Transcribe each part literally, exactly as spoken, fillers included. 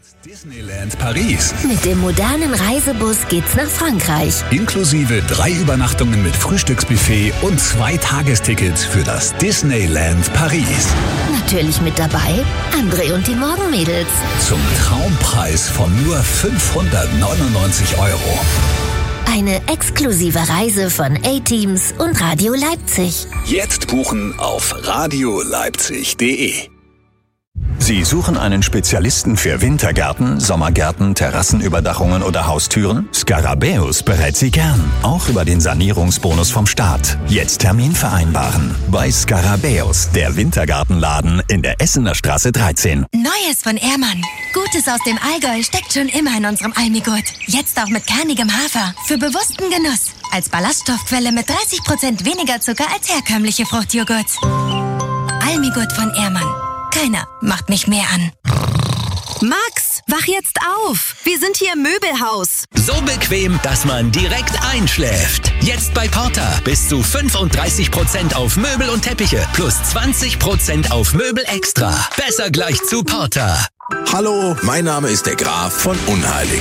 Disneyland Paris. Mit dem modernen Reisebus geht's nach Frankreich. Inklusive drei Übernachtungen mit Frühstücksbuffet und zwei Tagestickets für das Disneyland Paris. Natürlich mit dabei André und die Morgenmädels. Zum Traumpreis von nur fünfhundertneunundneunzig Euro. Eine exklusive Reise von A-Teams und Radio Leipzig. Jetzt buchen auf radio leipzig punkt de. Sie suchen einen Spezialisten für Wintergärten, Sommergärten, Terrassenüberdachungen oder Haustüren? Scarabäus berät Sie gern, auch über den Sanierungsbonus vom Staat. Jetzt Termin vereinbaren. Bei Scarabäus, der Wintergartenladen in der Essener Straße dreizehn. Neues von Ehrmann. Gutes aus dem Allgäu steckt schon immer in unserem Almigurt. Jetzt auch mit kernigem Hafer. Für bewussten Genuss. Als Ballaststoffquelle mit dreißig Prozent weniger Zucker als herkömmliche Fruchtjoghurts. Almigurt von Ehrmann. Keiner macht mich mehr an. Max, wach jetzt auf. Wir sind hier im Möbelhaus. So bequem, dass man direkt einschläft. Jetzt bei Porter bis zu fünfunddreißig Prozent auf Möbel und Teppiche plus zwanzig Prozent auf Möbel extra. Besser gleich zu Porter. Hallo, mein Name ist der Graf von Unheilig.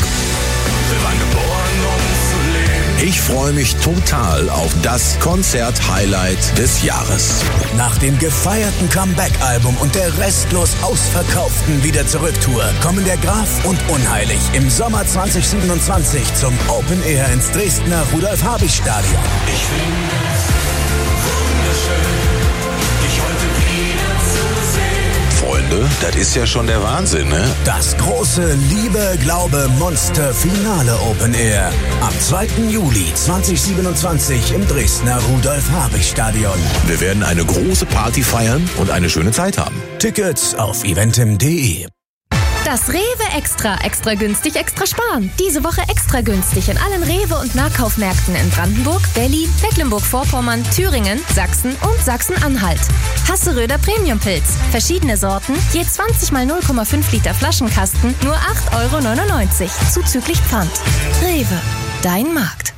Ich freue mich total auf das Konzert-Highlight des Jahres. Nach dem gefeierten Comeback-Album und der restlos ausverkauften Wieder-Zurück-Tour kommen der Graf und Unheilig im Sommer zwanzig siebenundzwanzig zum Open Air ins Dresdner Rudolf-Habich-Stadion. Ich finde es wunderschön, dich heute wieder zu sehen. Freunde, das ist ja schon der Wahnsinn, ne? Das große Liebe, Glaube, Monster Finale Open Air am zweiten Juli zweitausendsiebenundzwanzig im Dresdner Rudolf-Habich-Stadion. Wir werden eine große Party feiern und eine schöne Zeit haben. Tickets auf eventim punkt de. Das Rewe Extra. Extra günstig, extra sparen. Diese Woche extra günstig in allen Rewe- und Nahkaufmärkten in Brandenburg, Berlin, Mecklenburg-Vorpommern, Thüringen, Sachsen und Sachsen-Anhalt. Hasseröder Premium-Pilz. Verschiedene Sorten, je zwanzig mal null Komma fünf Liter Flaschenkasten, nur acht Euro neunundneunzig. Zuzüglich Pfand. Rewe. Dein Markt.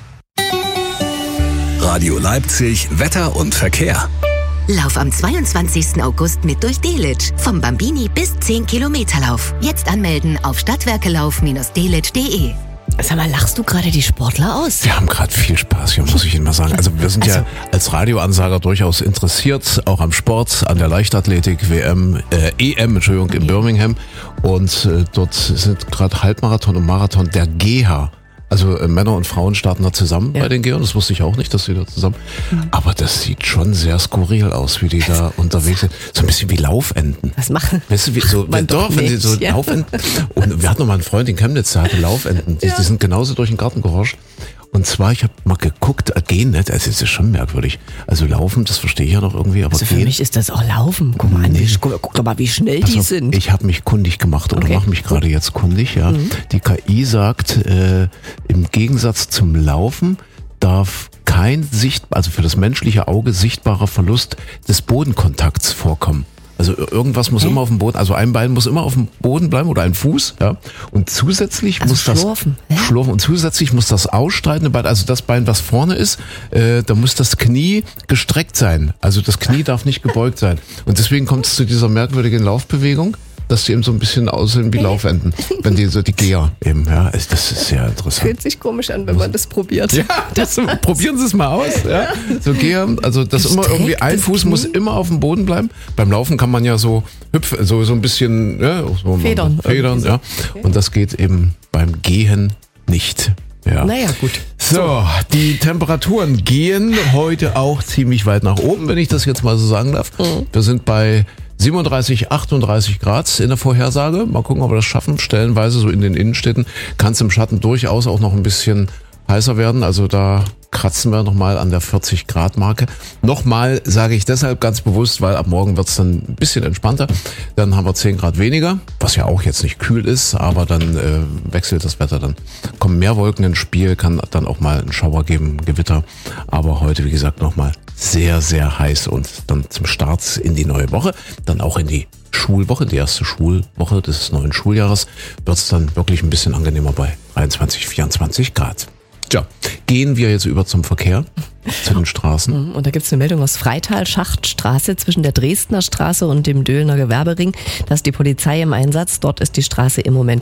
Radio Leipzig, Wetter und Verkehr. Lauf am zweiundzwanzigsten August mit durch Delitzsch. Vom Bambini bis zehn Kilometer Lauf. Jetzt anmelden auf stadtwerkelauf Bindestrich delitzsch punkt de. Sag mal, lachst du gerade die Sportler aus? Wir haben gerade viel Spaß hier, muss ich Ihnen mal sagen. Also wir sind also, ja als Radioansager durchaus interessiert, auch am Sport, an der Leichtathletik, W M, äh, E M, Entschuldigung, in Birmingham. Und äh, dort sind gerade Halbmarathon und Marathon der G H. Also äh, Männer und Frauen starten da zusammen ja. bei den Gehern. Das wusste ich auch nicht, dass sie da zusammen. Mhm. Aber das sieht schon sehr skurril aus, wie die da unterwegs sind. So ein bisschen wie Laufenten. Was machen? Weißt du, wie so mein Dorf, wenn sie so ja. Laufenten. Und wir hatten noch mal einen Freund in Chemnitz, der hatte Laufenten. Die, ja. die sind genauso durch den Garten gehorcht. Und zwar, ich habe mal geguckt, gehen nicht, also das ist schon merkwürdig. Also laufen, das verstehe ich ja noch irgendwie, aber also für gehen, mich ist das auch Laufen. Guck mal, an, wie, guck, guck doch mal, wie schnell also, die sind. Ich habe mich kundig gemacht oder okay. mache mich gerade jetzt kundig. Ja, mhm. Die K I sagt, äh, im Gegensatz zum Laufen darf kein sicht, also für das menschliche Auge sichtbarer Verlust des Bodenkontakts vorkommen. Also irgendwas muss okay. immer auf dem Boden, also ein Bein muss immer auf dem Boden bleiben oder ein Fuß, ja. Und zusätzlich also muss schlurfen. das Hä? schlurfen und zusätzlich muss das ausstreitende Bein, also das Bein, was vorne ist, äh, da muss das Knie gestreckt sein. Also das Knie darf nicht gebeugt sein. Und deswegen kommt es zu dieser merkwürdigen Laufbewegung, dass die eben so ein bisschen aussehen wie Laufenten, wenn die so die Geher eben, ja, das ist sehr interessant. Fühlt sich komisch an, wenn man das probiert. Ja, das, probieren Sie es mal aus, ja. So Geher, also das immer irgendwie ein Fuß Knie. Muss immer auf dem Boden bleiben. Beim Laufen kann man ja so hüpfen, so, so ein bisschen, ja, so Federn. Federn, ja. Okay. Und das geht eben beim Gehen nicht. Ja. Naja, gut. So, die Temperaturen gehen heute auch ziemlich weit nach oben, wenn ich das jetzt mal so sagen darf. Mhm. Wir sind bei siebenunddreißig, achtunddreißig Grad in der Vorhersage. Mal gucken, ob wir das schaffen. Stellenweise so in den Innenstädten kann es im Schatten durchaus auch noch ein bisschen heißer werden. Also da kratzen wir nochmal an der vierzig Grad Marke. Nochmal sage ich deshalb ganz bewusst, weil ab morgen wird es dann ein bisschen entspannter. Dann haben wir zehn Grad weniger, was ja auch jetzt nicht kühl ist, aber dann äh, wechselt das Wetter. Dann kommen mehr Wolken ins Spiel, kann dann auch mal einen Schauer geben, Gewitter. Aber heute, wie gesagt, nochmal sehr, sehr heiß und dann zum Start in die neue Woche, dann auch in die Schulwoche, die erste Schulwoche des neuen Schuljahres, wird es dann wirklich ein bisschen angenehmer bei dreiundzwanzig, vierundzwanzig Grad. Tja, gehen wir jetzt über zum Verkehr, zu den Straßen. Und da gibt es eine Meldung aus Freital, Schachtstraße zwischen der Dresdner Straße und dem Döhlener Gewerbering. Da ist die Polizei im Einsatz. Dort ist die Straße im Moment